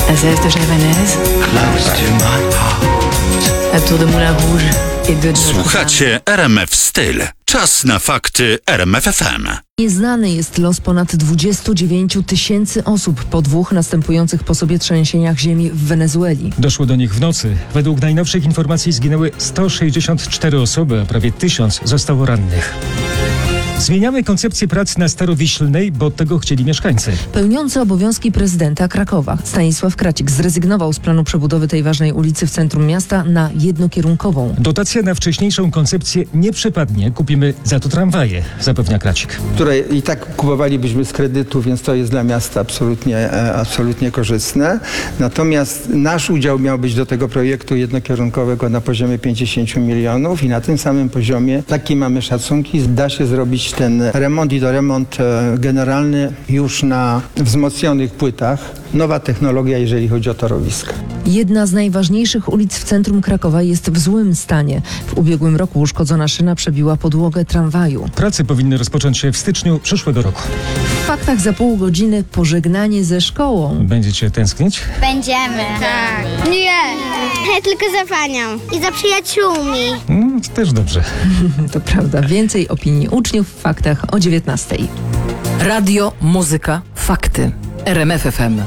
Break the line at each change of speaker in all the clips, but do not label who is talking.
Azef de Javanaise,
Close to my heart.
à Tour de Moulin Rouge et de Notre-Dame.
Słuchacie RMF Styl. Czas na fakty RMF FM.
Nieznany jest los ponad 29 000 osób po 2 następujących po sobie trzęsieniach ziemi w Wenezueli.
Doszło do nich w nocy. Według najnowszych informacji zginęły 164 osoby, a prawie 1000 zostało rannych. Zmieniamy koncepcję prac na Starowiślnej, bo tego chcieli mieszkańcy.
Pełniący obowiązki prezydenta Krakowa Stanisław Kracik zrezygnował z planu przebudowy tej ważnej ulicy w centrum miasta na jednokierunkową.
Dotacja na wcześniejszą koncepcję nie przypadnie. Kupimy za to tramwaje, zapewnia Kracik.
Które i tak kupowalibyśmy z kredytu, więc to jest dla miasta absolutnie korzystne. Natomiast nasz udział miał być do tego projektu jednokierunkowego na poziomie 50 milionów i na tym samym poziomie, takie mamy szacunki, da się zrobić ten remont i to remont generalny już na wzmocnionych płytach. Nowa technologia, jeżeli chodzi o torowiska.
Jedna z najważniejszych ulic w centrum Krakowa jest w złym stanie. W ubiegłym roku uszkodzona szyna przebiła podłogę tramwaju.
Prace powinny rozpocząć się w styczniu przyszłego roku.
W faktach za pół godziny pożegnanie ze szkołą.
Będziecie tęsknić?
Będziemy. Tak. Nie, tylko za panią i za przyjaciółmi.
To też dobrze.
To prawda. Więcej opinii uczniów w faktach o 19:00.
Radio, muzyka, fakty. RMF FM.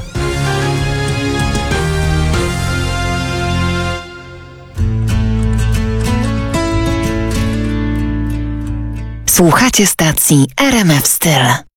Słuchacie stacji RMF Styl.